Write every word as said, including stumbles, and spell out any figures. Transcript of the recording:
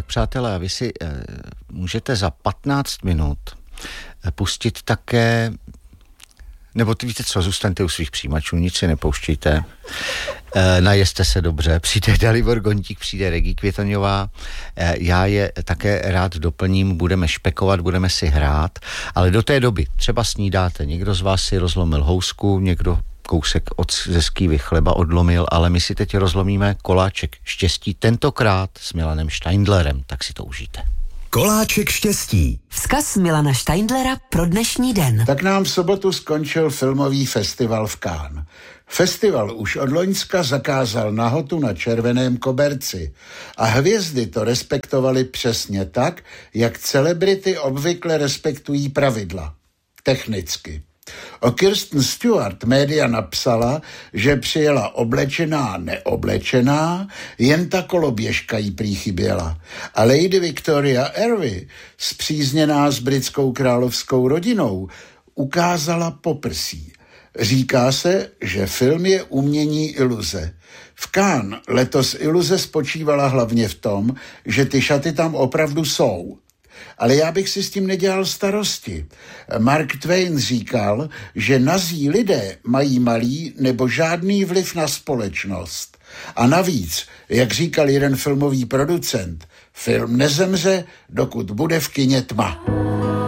přátelé, vy si e, můžete za patnáct minut pustit také, nebo ty víte co, zůstaňte u svých přijímačů, nic si nepouštějte, e, najeste se dobře, přijde Dalibor Gontík, přijde Regi Květoňová, e, já je také rád doplním, budeme špekovat, budeme si hrát, ale do té doby třeba snídáte, někdo z vás si rozlomil housku, někdo kousek od, ze skývy chleba odlomil, ale my si teď rozlomíme koláček štěstí, tentokrát s Milanem Steindlerem, tak si to užijte. Koláček štěstí. Vzkaz Milana Steindlera pro dnešní den. Tak nám v sobotu skončil filmový festival v Cannes. Festival už od loňska zakázal nahotu na červeném koberci a hvězdy to respektovaly přesně tak, jak celebrity obvykle respektují pravidla. Technicky. O Kirsten Stewart média napsala, že přijela oblečená neoblečená, jen ta koloběžka jí prý chyběla. A Lady Victoria Airway, spřízněná s britskou královskou rodinou, ukázala poprsí. Říká se, že film je umění iluze. V Cannes letos iluze spočívala hlavně v tom, že ty šaty tam opravdu jsou. Ale já bych si s tím nedělal starosti. Mark Twain říkal, že nazí lidé mají malý nebo žádný vliv na společnost. A navíc, jak říkal jeden filmový producent, film nezemře, dokud bude v kině tma.